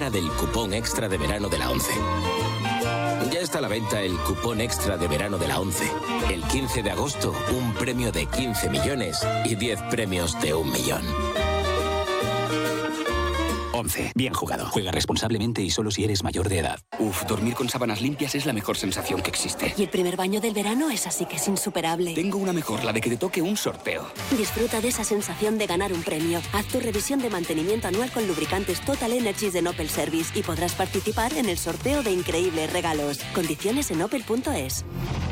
gana del cupón extra de verano de la ONCE. Ya está a la venta el cupón extra de verano de la ONCE. El 15 de agosto, un premio de 15 millones y 10 premios de 1 millón. ONCE. Bien jugado. Juega responsablemente y solo si eres mayor de edad. Dormir con sábanas limpias es la mejor sensación que existe. Y el primer baño del verano es así que es insuperable. Tengo una mejor, la de que te toque un sorteo. Disfruta de esa sensación de ganar un premio. Haz tu revisión de mantenimiento anual con lubricantes Total Energies de Opel Service y podrás participar en el sorteo de increíbles regalos. Condiciones en opel.es.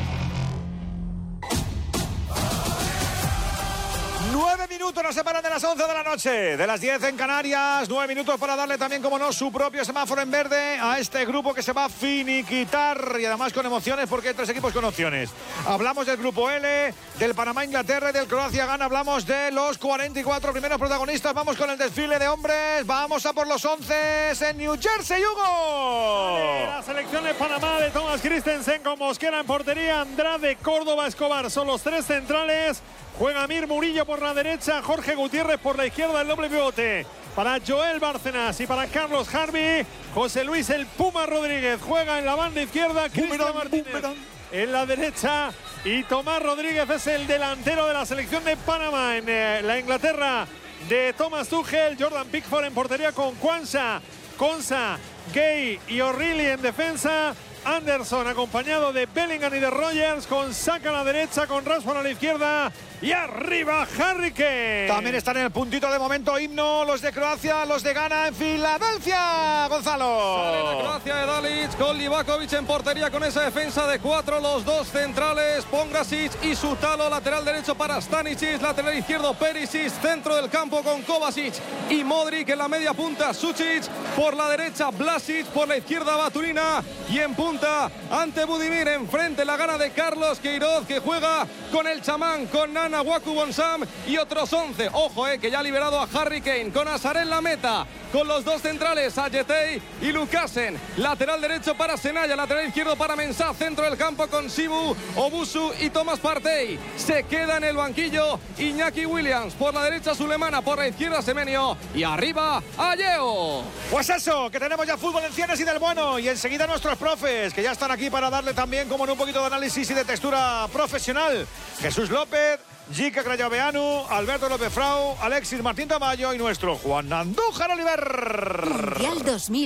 9 minutos nos separan de las 11 de la noche, de las 10 en Canarias. 9 minutos para darle también, como no, su propio semáforo en verde a este grupo que se va a finiquitar, y además con emociones, porque hay 3 equipos con opciones. Hablamos del grupo L, del Panamá-Inglaterra y del Croacia-Ghana. Hablamos de los 44 primeros protagonistas. Vamos con el desfile de hombres. Vamos a por los 11 en New Jersey, Hugo. Vale, la selección de Panamá de Thomas Christensen con Mosquera en portería, Andrade, Córdoba, Escobar son los 3 centrales. Juega Mir Murillo por la derecha, Jorge Gutiérrez por la izquierda, el doble pivote. Para Joel Bárcenas y para Carlos Harvey, José Luis el Puma Rodríguez juega en la banda izquierda, Cristian Martínez en la derecha y Tomás Rodríguez es el delantero de la selección de Panamá. En la Inglaterra de Thomas Tuchel, Jordan Pickford en portería con Kwanzaa, Konsa, Gay y O'Reilly en defensa. Anderson acompañado de Bellingham y de Rogers, con Saka a la derecha, con Rashford a la izquierda y arriba Harry Kane. También están en el puntito de momento himno los de Croacia, los de Ghana en Filadelfia, Gonzalo. Sale la Croacia de Dalic con Livakovic en portería con esa defensa de 4, los 2 centrales, Pongrasic y Sutalo, lateral derecho para Stanisic, lateral izquierdo Perisic, centro del campo con Kovacic y Modric en la media punta, Sucic por la derecha, Vlasic por la izquierda, Baturina y en punta ante Budimir, enfrente la gana de Carlos Queiroz que juega con el chamán, con Nana Waku Bonsam y otros 11. Ojo, que ya ha liberado a Harry Kane con Azar en la meta, con los 2 centrales, Ayetey y Lukasen, lateral derecho para Senaya, lateral izquierdo para Mensah, centro del campo con Sibu, Obusu y Thomas Partey. Se queda en el banquillo Iñaki Williams, por la derecha Sulemana, por la izquierda Semenyo y arriba Ayeo. Pues eso, que tenemos ya fútbol en cienes y del bueno, y enseguida nuestros profes, que ya están aquí para darle también, como en un poquito de análisis y de textura profesional. Jesús López, Jica Crayoveanu, Alberto López Frau, Alexis Martín Tamayo y nuestro Juan Andújar Oliver. Mundial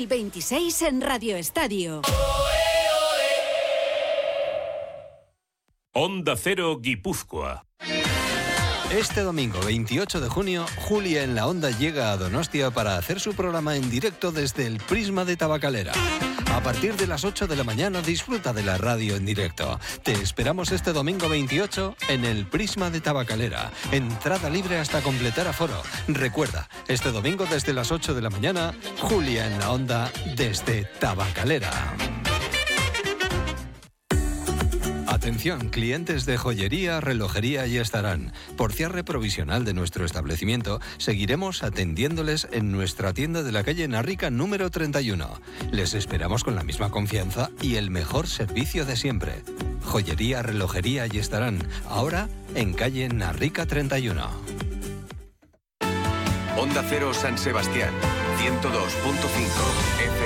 2026 en Radio Estadio. Onda Cero Guipúzcoa. Este domingo 28 de junio, Julia en la Onda llega a Donostia para hacer su programa en directo desde el Prisma de Tabacalera. A partir de las 8 de la mañana disfruta de la radio en directo. Te esperamos este domingo 28 en el Prisma de Tabacalera. Entrada libre hasta completar aforo. Recuerda, este domingo desde las 8 de la mañana, Julia en la Onda desde Tabacalera. Atención, clientes de joyería, relojería y estarán. Por cierre provisional de nuestro establecimiento, seguiremos atendiéndoles en nuestra tienda de la calle Narrica número 31. Les esperamos con la misma confianza y el mejor servicio de siempre. Joyería, relojería y estarán. Ahora en calle Narrica 31. Onda Cero San Sebastián, 102.5 FM.